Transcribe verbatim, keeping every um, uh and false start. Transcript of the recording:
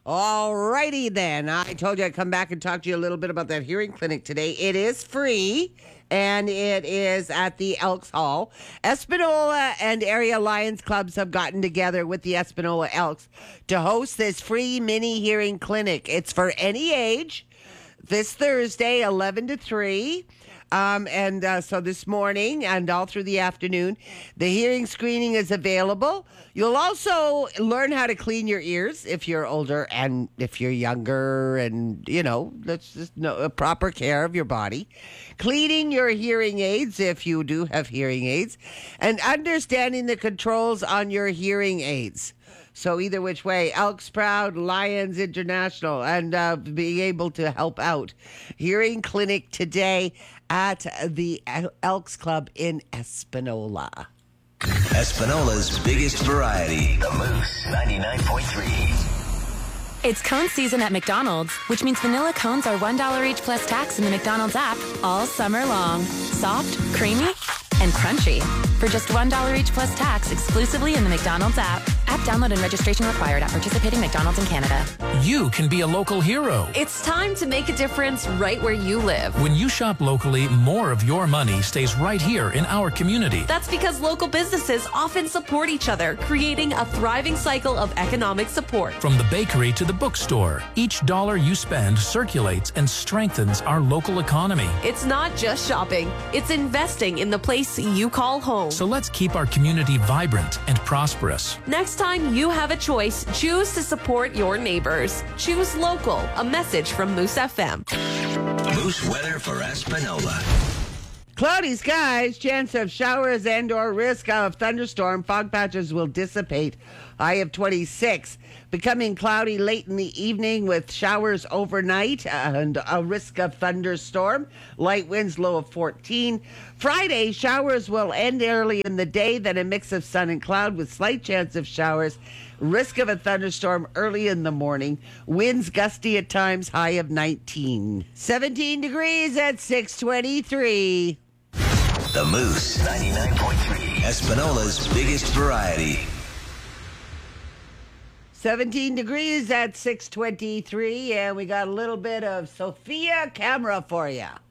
All righty then. I told you I'd come back and talk to you a little bit about that hearing clinic today. It is free, and it is at the Elks Hall. Espanola and area Lions clubs have gotten together with the Espanola Elks to host this free mini hearing clinic. It's for any age. This Thursday, eleven to three. Um, and uh, so this morning and all through the afternoon, the hearing screening is available. You'll also learn how to clean your ears if you're older and if you're younger, and, you know, that's just no, a proper care of your body. Cleaning your hearing aids if you do have hearing aids, and understanding the controls on your hearing aids. So either which way, Elks Proud, Lions International, and uh, being able to help out. Hearing clinic today at the Elks Club in Espanola. Espanola's biggest variety. The Moose ninety-nine point three. It's cone season at McDonald's, which means vanilla cones are one dollar each plus tax in the McDonald's app all summer long. Soft, creamy, and crunchy. For just one dollar each plus tax exclusively in the McDonald's app. App download and registration required at participating McDonald's in Canada. You can be a local hero. It's time to make a difference right where you live. When you shop locally, more of your money stays right here in our community. That's because local businesses often support each other, creating a thriving cycle of economic support. From the bakery to the bookstore, each dollar you spend circulates and strengthens our local economy. It's not just shopping, it's investing in the place you call home. So let's keep our community vibrant and prosperous. Next time you have a choice, choose to support your neighbors. Choose local. A message from Moose F M. Moose weather for Espanola. Cloudy skies, chance of showers and or risk of thunderstorm. Fog patches will dissipate. High of twenty-six. Becoming cloudy late in the evening with showers overnight and a risk of thunderstorm. Light winds, low of fourteen. Friday, showers will end early in the day, then a mix of sun and cloud with slight chance of showers. Risk of a thunderstorm early in the morning. Winds gusty at times, high of nineteen. seventeen degrees at six twenty-three. The Moose ninety-nine point three. Espanola's biggest variety. seventeen degrees at six twenty-three, and we got a little bit of Sophia Camera for you.